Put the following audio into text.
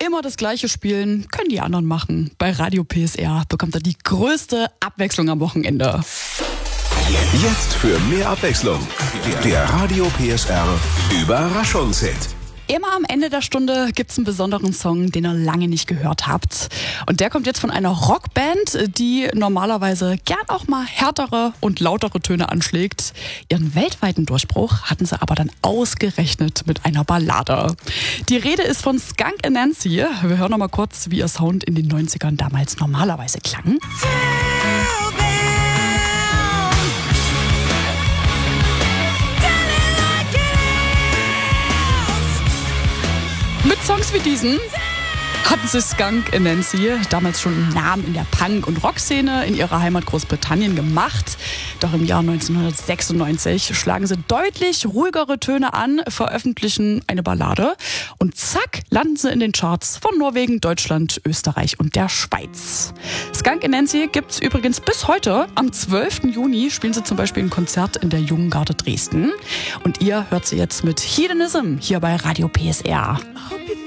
immer das Gleiche spielen, können die anderen machen. Bei Radio PSR bekommt er die größte Abwechslung am Wochenende. Jetzt für mehr Abwechslung. Der Radio PSR Überraschungshit. Immer am Ende der Stunde gibt's einen besonderen Song, den ihr lange nicht gehört habt. Und der kommt jetzt von einer Rockband, die normalerweise gern auch mal härtere und lautere Töne anschlägt. Ihren weltweiten Durchbruch hatten sie aber dann ausgerechnet mit einer Ballade. Die Rede ist von Skunk Anansie. Wir hören noch mal kurz, wie ihr Sound in den 90ern damals normalerweise klang. Mit Songs wie diesen hatten sie Skunk Anansie damals schon einen Namen in der Punk- und Rockszene in ihrer Heimat Großbritannien gemacht. Doch im Jahr 1996 schlagen sie deutlich ruhigere Töne an, veröffentlichen eine Ballade und zack, landen sie in den Charts von Norwegen, Deutschland, Österreich und der Schweiz. Skunk Anansie gibt's übrigens bis heute. Am 12. Juni spielen sie zum Beispiel ein Konzert in der Jungen Garde Dresden. Und ihr hört sie jetzt mit Hedonism hier bei Radio PSR.